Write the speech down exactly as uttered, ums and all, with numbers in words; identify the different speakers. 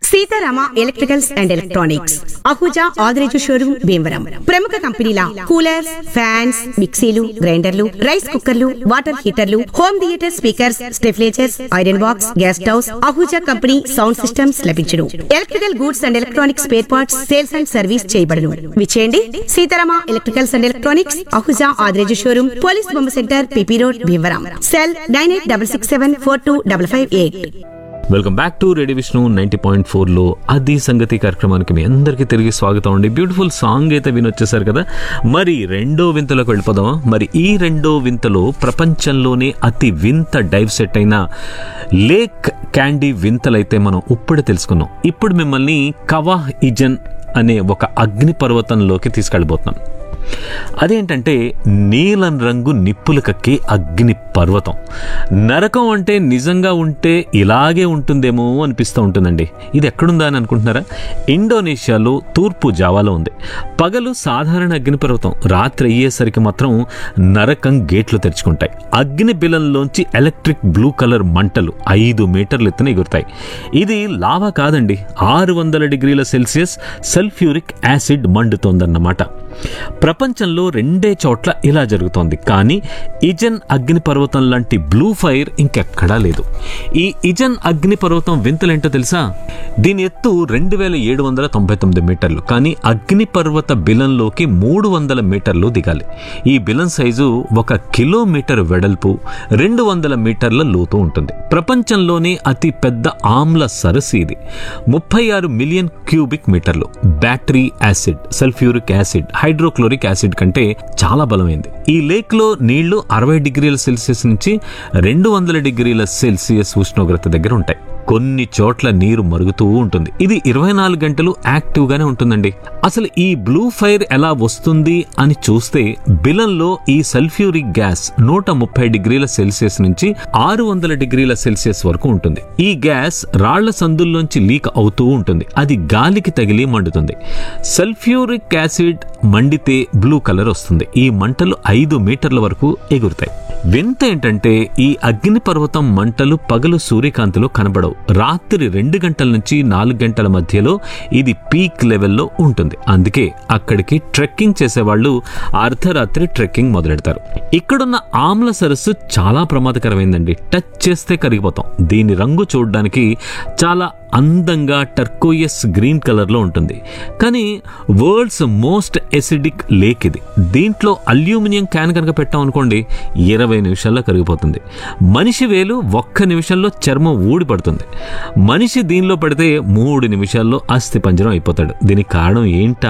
Speaker 1: Sitarama electricals and electronics Ahuja Adireju showroom Bhimavaram. ప్రముఖ కంపెనీల coolers, fans, మిక్సీలు, గ్రైండర్లు, రైస్ కుక్కర్లు, water హీటర్లు, home theatre speakers, స్టెఫ్లేచర్స్, iron box, gas stoves, Ahuja company sound systems లభించును. Electrical goods and electronics spare parts sales and service చేయబడును. విచేయండి Sitarama electricals and electronics Ahuja Adireju showroom, police బొమ్మ centre, PP road, Bhimavaram. Cell nine eight double six seven four two double five eight.
Speaker 2: Welcome back to radio Vishnu ninety point ఫోర్లో అది సంగతి కార్యక్రమానికి మీ అందరికీ తిరిగి స్వాగతం అండి. బ్యూటిఫుల్ సాంగ్ అయితే వినొచ్చేసారు కదా. మరి రెండో వింతలోకి వెళ్ళిపోదామా? మరి ఈ రెండో వింతలో ప్రపంచంలోనే అతి వింత డైవ్ సెట్ అయిన లేక్ క్యాండీ వింతలైతే మనం ఇప్పుడే తెలుసుకున్నాం. ఇప్పుడు మిమ్మల్ని కవాహ్ ఇజన్ అనే ఒక అగ్ని పర్వతంలోకి తీసుకెళ్ళిపోతున్నాం. అదేంటంటే నీలం రంగు నిప్పులు కక్కే అగ్ని పర్వతం. నరకం అంటే నిజంగా ఉంటే ఇలాగే ఉంటుందేమో అనిపిస్తూ ఉంటుందండి. ఇది ఎక్కడుందా అని అనుకుంటున్నారా? ఇండోనేషియాలో తూర్పు జావాలో ఉంది. పగలు సాధారణ అగ్నిపర్వతం, రాత్రి అయ్యేసరికి మాత్రం నరకం గేట్లు తెరుచుకుంటాయి. అగ్ని బిలంలోంచి ఎలక్ట్రిక్ బ్లూ కలర్ మంటలు ఐదు మీటర్లు ఎత్తున ఎగురుతాయి. ఇది లావా కాదండి, ఆరు వందల డిగ్రీల సెల్సియస్ సల్ఫ్యూరిక్ యాసిడ్ మండుతోందన్నమాట. ప్రపంచంలో రెండే చోట్ల ఇలా జరుగుతోంది. కానీ ఇజన్ అగ్నిపర్వతం లాంటి బ్లూ ఫైర్ ఇంకెక్కడా లేదు. ఈ ఇజన్ అగ్నిపర్వతం వింతలేంటో తెలుసా? దీని ఎత్తు రెండు వేల ఏడు వందల తొంభై తొమ్మిది మీటర్లు. కానీ అగ్నిపర్వత బిలంలోకి మూడు వందల మీటర్లు దిగాలి. ఈ బిలం సైజు ఒక కిలోమీటర్ వెడల్పు, రెండు వందల మీటర్ల లోతు ఉంటుంది. ప్రపంచంలోనే అతి పెద్ద ఆమ్ల సరస్సు ఇది. ముప్పై ఆరు మిలియన్ క్యూబిక్ మీటర్లు. Battery acid, sulphuric acid, hydrochloric acid కంటే చాలా బలమైంది. ఈ లేక్ లో నీళ్లు అరవై డిగ్రీల సెల్సియస్ నుంచి రెండు వందల డిగ్రీల సెల్సియస్ ఉష్ణోగ్రత దగ్గర ఉంటాయి. కొన్ని చోట్ల నీరు మరుగుతూ ఉంటుంది. ఇది ఇరవై నాలుగు గంటలు యాక్టివ్ గానే ఉంటుందండి. అసలు ఈ బ్లూ ఫైర్ ఎలా వస్తుంది అని చూస్తే, బిలంలో ఈ సల్ఫ్యూరిక్ గ్యాస్ నూట ముప్పై డిగ్రీల సెల్సియస్ నుంచి ఆరు వందల డిగ్రీల సెల్సియస్ వరకు ఉంటుంది. ఈ గ్యాస్ రాళ్ల సందుల్లోంచి లీక్ అవుతూ ఉంటుంది. అది గాలికి తగిలి మండుతుంది. సల్ఫ్యూరిక్ యాసిడ్ మండితే బ్లూ కలర్ వస్తుంది. ఈ మంటలు ఐదు మీటర్ల వరకు ఎగురుతాయి. వింత ఏంటంటే ఈ అగ్నిపర్వతం మంటలు పగలు సూర్యకాంతిలో కనబడవు. రాత్రి రెండు గంటల నుంచి నాలుగు గంటల మధ్యలో ఇది పీక్ లెవెల్లో ఉంటుంది. అందుకే అక్కడికి ట్రెక్కింగ్ చేసేవాళ్ళు అర్ధరాత్రి ట్రెక్కింగ్ మొదలెడతారు. ఇక్కడున్న ఆమ్ల సరస్సు చాలా ప్రమాదకరమైందండి. టచ్ చేస్తే కరిగిపోతాం. దీని రంగు చూడడానికి చాలా అందంగా టర్కోయస్ గ్రీన్ కలర్లో ఉంటుంది. కానీ వరల్డ్స్ మోస్ట్ ఎసిడిక్ లేక్ ఇది. దీంట్లో అల్యూమినియం క్యాన్ కనుక పెట్టాం అనుకోండి, ఇరవై నిమిషాల్లో కరిగిపోతుంది. మనిషి వేలు ఒక్క నిమిషంలో చర్మం ఊడిపడుతుంది. మనిషి దీనిలో పడితే మూడు నిమిషాల్లో అస్థి పంజరం అయిపోతాడు. దీనికి కారణం ఏంటా